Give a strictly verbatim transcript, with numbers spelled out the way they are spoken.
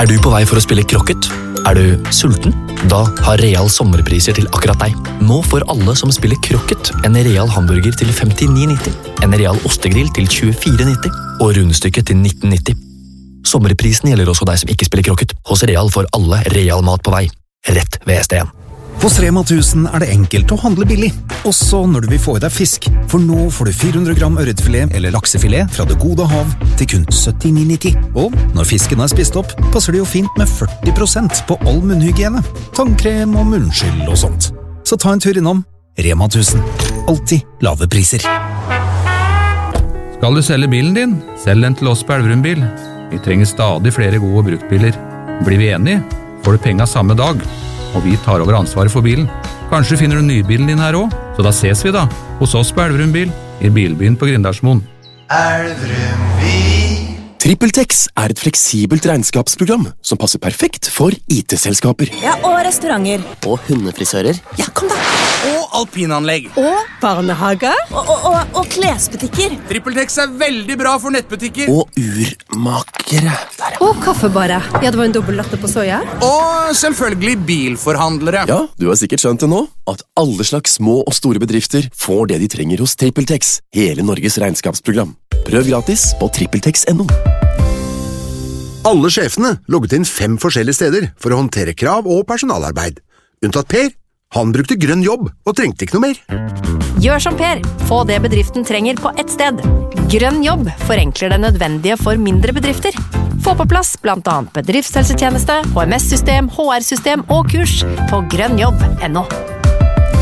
Er du på vei for å spille krokket? Er du sulten? Da har Real sommerpriser til akkurat deg. Nå får alle som spiller krokket en Real hamburger til femtini nitti, en Real ostegrill til tjuefire nitti og rundstykket til nitten nitti. Sommerprisen gjelder også deg som ikke spiller krokket. Hos Real får alle Real mat på vei. Rett ved S D en. Hos Rema tusen er det enkelt å handle billig, også når du vil få i deg fisk. For nå får du fire hundre gram ørretfilet eller laksefilet fra det gode hav til kun syttini nitti. Og når fisken er spist opp, passer det jo fint med førti prosent på all munnhygiene, tannkrem og munnskyld og sånt. Så ta en tur innom Rema tusen. Alltid lave priser. Skal du selge bilen din? Selg den til oss på Elverum Bil. Vi trenger stadig flere gode bruktbiler. Blir vi enige, får du penga samme dag. Og vi tar over ansvaret for bilen. Kanskje finner du nybilen din her også, så da ses vi da, hos oss på Elverum Bil, i Bilbyen på Grindalsmoen. Elverum Bil. TrippelTex er et fleksibelt regnskapsprogram som passer perfekt for I T-selskaper. Ja, og restauranter. Og hundefrisører. Ja, kom da. Og alpinanlegg. Og barnehager. Og, og, og, og klesbutikker. TrippelTex er veldig bra for nettbutikker. Og urmakere. Der, ja. Og kaffebarer. Ja, det var en dobbelt latte på soja. Og selvfølgelig bilforhandlere. Ja, du har sikkert skjønt det nå, at alle slags små og store bedrifter får det de trenger hos TrippelTex, hele Norges regnskapsprogram. Prøv gratis på trippeltex punktum no. Alle sjefene logget inn fem forskjellige steder for å håndtere krav og personalarbeid. Unntatt Per. Han brukte grønn jobb og trengte ikke noe mer. Gjør som Per. Få det bedriften trenger på ett sted. Grønn jobb forenkler det nødvendige for mindre bedrifter. Få på plass blant annet bedriftshelsetjeneste, H M S-system, H R-system og kurs på grønn jobb punktum no.